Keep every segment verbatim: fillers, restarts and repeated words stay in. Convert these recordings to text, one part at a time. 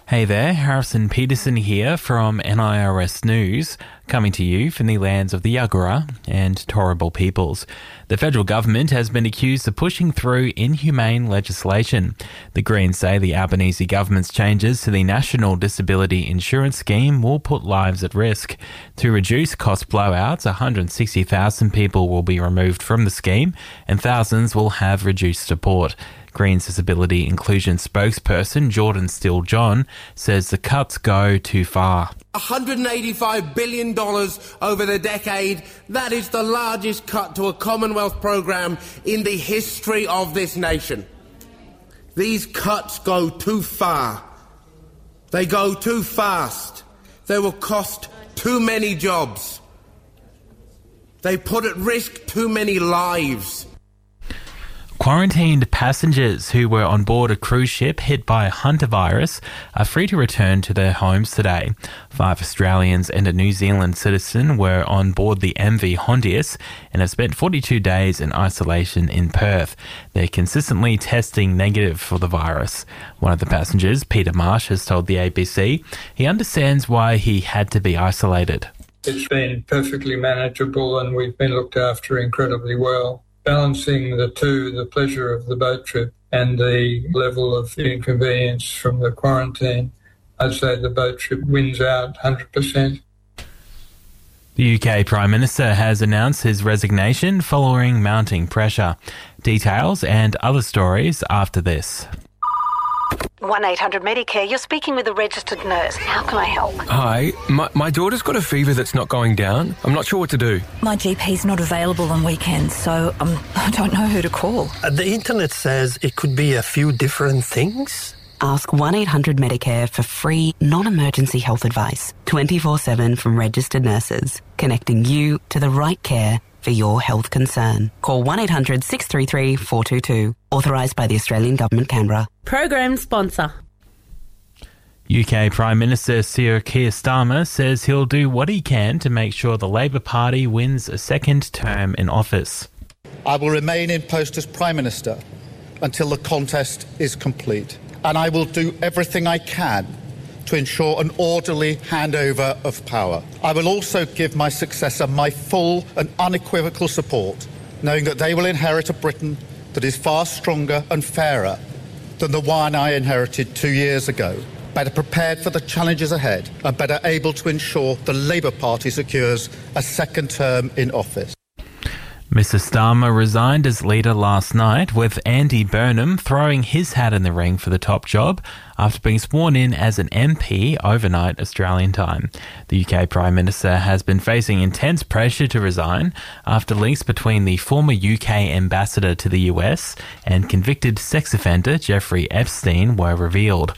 Hey there, Harrison Peterson here from N I R S News, coming to you from the lands of the Yagara and Turrbal peoples. The federal government has been accused of pushing through inhumane legislation. The Greens say the Albanese government's changes to the National Disability Insurance Scheme will put lives at risk. To reduce cost blowouts, one hundred sixty thousand people will be removed from the scheme and thousands will have reduced support. Greens Disability Inclusion spokesperson Jordan Steele-John says the cuts go too far. one hundred eighty-five billion dollars over the decade. That is the largest cut to a Commonwealth programme in the history of this nation. These cuts go too far. They go too fast. They will cost too many jobs. They put at risk too many lives. Quarantined passengers who were on board a cruise ship hit by a hantavirus are free to return to their homes today. Five Australians and a New Zealand citizen were on board the M V Hondius and have spent forty-two days in isolation in Perth. They're consistently testing negative for the virus. One of the passengers, Peter Marsh, has told the A B C he understands why he had to be isolated. It's been perfectly manageable and we've been looked after incredibly well. Balancing the two, the pleasure of the boat trip and the level of inconvenience from the quarantine, I'd say the boat trip wins out one hundred percent. The U K Prime Minister has announced his resignation following mounting pressure. Details and other stories after this. one eight hundred Medicare, you're speaking with a registered nurse. How can I help? Hi, my, my daughter's got a fever that's not going down. I'm not sure what to do. My G P's not available on weekends, so um, I don't know who to call. Uh, the internet says it could be a few different things. Ask one eight hundred Medicare for free, non-emergency health advice, twenty-four seven from registered nurses, connecting you to the right care for your health concern. Call one eight hundred six three three four two two. Authorised by the Australian Government, Canberra. Program sponsor. U K Prime Minister Sir Keir Starmer says he'll do what he can to make sure the Labor Party wins a second term in office. I will remain in post as Prime Minister until the contest is complete, and I will do everything I can to ensure an orderly handover of power. I will also give my successor my full and unequivocal support, knowing that they will inherit a Britain that is far stronger and fairer than the one I inherited two years ago, better prepared for the challenges ahead and better able to ensure the Labour Party secures a second term in office. Mister Starmer resigned as leader last night, with Andy Burnham throwing his hat in the ring for the top job after being sworn in as an M P overnight Australian time. The U K Prime Minister has been facing intense pressure to resign after links between the former U K ambassador to the U S and convicted sex offender Jeffrey Epstein were revealed.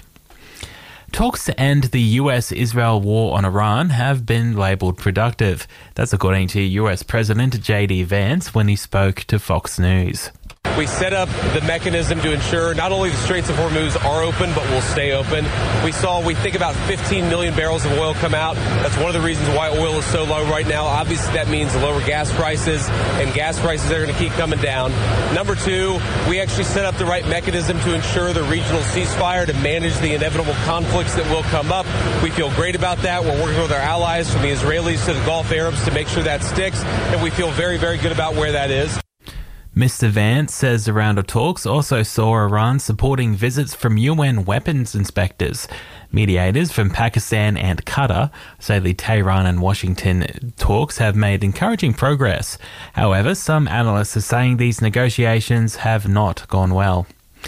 Talks to end the U S-Israel war on Iran have been labelled productive. That's according to U S President J D Vance when he spoke to Fox News. We set up the mechanism to ensure not only the Straits of Hormuz are open, but will stay open. We saw, we think about fifteen million barrels of oil come out. That's one of the reasons why oil is so low right now. Obviously, that means lower gas prices, and gas prices are going to keep coming down. Number two, we actually set up the right mechanism to ensure the regional ceasefire to manage the inevitable conflicts that will come up. We feel great about that. We're working with our allies from the Israelis to the Gulf Arabs to make sure that sticks, and we feel very, very good about where that is. Mister Vance says the round of talks also saw Iran supporting visits from U N weapons inspectors. Mediators from Pakistan and Qatar say the Tehran and Washington talks have made encouraging progress. However, some analysts are saying these negotiations have not gone well.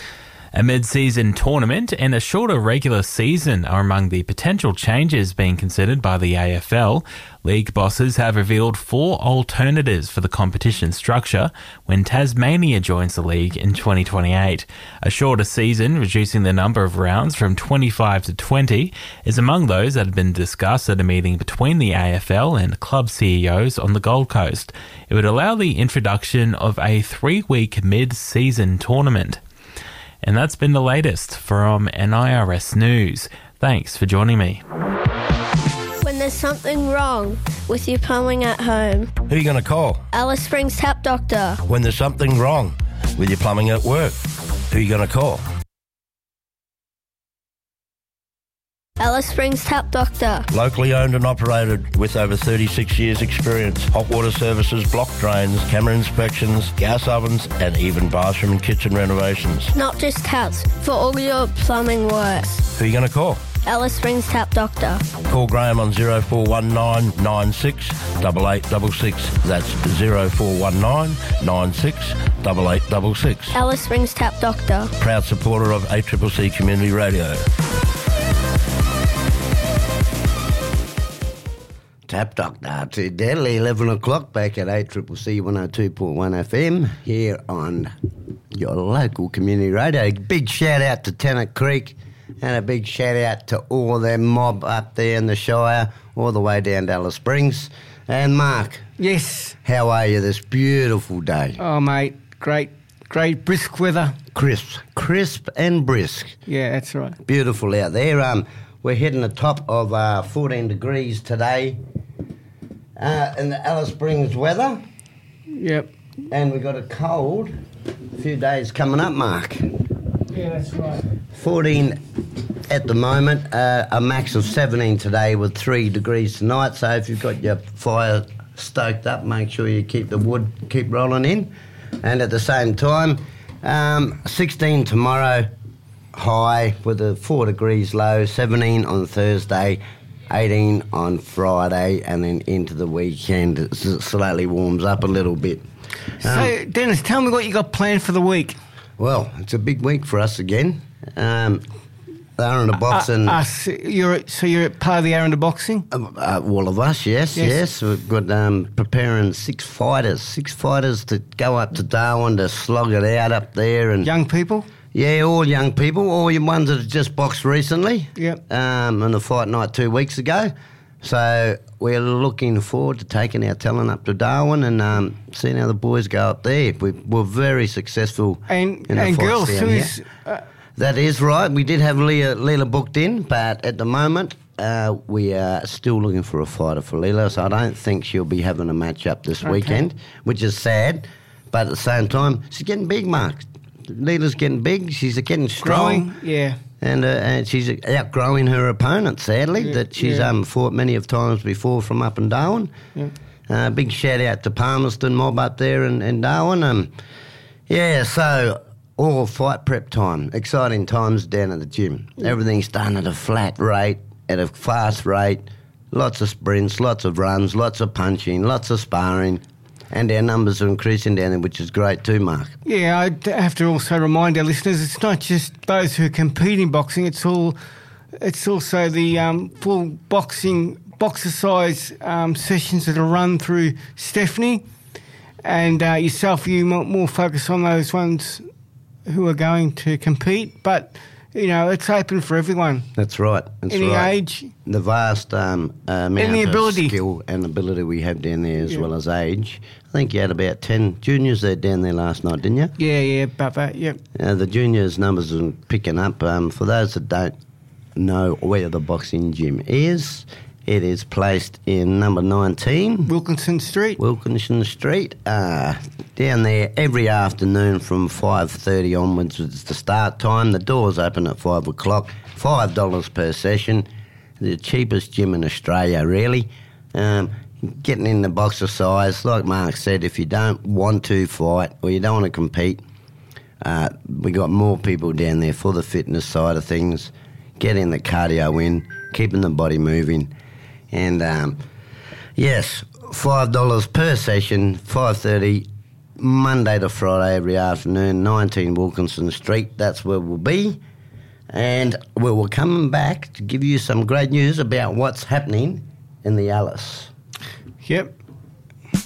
A mid-season tournament and a shorter regular season are among the potential changes being considered by the A F L. League bosses have revealed four alternatives for the competition structure when Tasmania joins the league in twenty twenty-eight. A shorter season, reducing the number of rounds from twenty-five to twenty, is among those that have been discussed at a meeting between the A F L and club C E Os on the Gold Coast. It would allow the introduction of a three-week mid-season tournament. And that's been the latest from N I R S News. Thanks for joining me. When there's something wrong with your plumbing at home, Who are you going to call? Alice Springs Tap Doctor. When there's something wrong with your plumbing at work, who are you going to call? Alice Springs Tap Doctor. Locally owned and operated with over thirty-six years experience. Hot water services, block drains, camera inspections, gas ovens and even bathroom and kitchen renovations. Not just taps, for all your plumbing works. Who are you going to call? Alice Springs Tap Doctor. Call Graham on zero four one nine nine six eight eight six six. That's zero four one nine nine six eight eight six six. Alice Springs Tap Doctor. Proud supporter of A C C C Community Radio. Tap Doctor to Deadly, eleven o'clock back at A C C C one oh two point one F M here on your local community radio. Big shout out to Tennant Creek and a big shout out to all their mob up there in the Shire, all the way down to Alice Springs. And Mark. Yes. How are you this beautiful day? Oh, mate, great, great brisk weather. Crisp, crisp and brisk. Yeah, that's right. Beautiful out there. Um, we're hitting the top of uh, fourteen degrees today. Uh, in the Alice Springs weather. Yep. And we've got a cold few days coming up, Mark. Yeah, that's right. fourteen at the moment, uh, a max of seventeen today with three degrees tonight. So if you've got your fire stoked up, make sure you keep the wood, keep rolling in. And at the same time, um, sixteen tomorrow, high with a four degrees low, seventeen on Thursday, eighteen on Friday, and then into the weekend it slowly warms up a little bit. Um, so, Dennis, tell me what you got planned for the week. Well, it's a big week for us again. Um, the Aranda Boxing. Uh, us, you're, so you're part of the Aranda Boxing? Uh, uh, all of us, yes, yes. yes. We've got um, preparing six fighters, six fighters to go up to Darwin to slog it out up there. And young people? Yeah, all young people, all your ones that have just boxed recently. Yep. Um, on the fight night two weeks ago. So we're looking forward to taking our talent up to Darwin and um, seeing how the boys go up there. We were very successful. And, in and the girls, down who here. is... Uh, that is right. We did have Leela, Leela booked in, but at the moment uh, we are still looking for a fighter for Leela, so I don't think she'll be having a match up this okay. weekend, which is sad. But at the same time, she's getting big, Mark. Leela's getting big. She's getting strong. Growing, yeah. And, uh, and she's outgrowing her opponent, sadly, yeah, that she's yeah. um, fought many of times before from up in Darwin. Yeah. Uh, big shout out to Palmerston mob up there in, in Darwin. Um, yeah, so all fight prep time. Exciting times down at the gym. Yeah. Everything's done at a flat rate, at a fast rate. Lots of sprints, lots of runs, lots of punching, lots of sparring. And our numbers are increasing down there, which is great too, Mark. Yeah, I have to also remind our listeners, it's not just those who compete in boxing, it's all, it's also the um, full boxing, boxercise um, sessions that are run through Stephanie. And uh, yourself, you more, more focus on those ones who are going to compete. But, you know, it's open for everyone. That's right. That's Any right. age. The vast um, uh, amount Any of ability. skill and ability we have down there as yeah. well as age. I think you had about ten juniors there down there last night, didn't you? Yeah, yeah, about that, yep. Uh, the juniors' numbers are picking up. Um, for those that don't know where the boxing gym is, it is placed in number nineteen. Wilkinson Street. Wilkinson Street. Uh, down there every afternoon from five thirty onwards is the start time. The doors open at five o'clock. five dollars per session. The cheapest gym in Australia, really. Um, getting in the boxer size, like Mark said, if you don't want to fight or you don't want to compete, uh, we got more people down there for the fitness side of things, getting the cardio in, keeping the body moving. And, um, yes, five dollars per session, five thirty, Monday to Friday every afternoon, nineteen Wilkinson Street. That's where we'll be. And we will come back to give you some great news about what's happening in the Alice. Yep.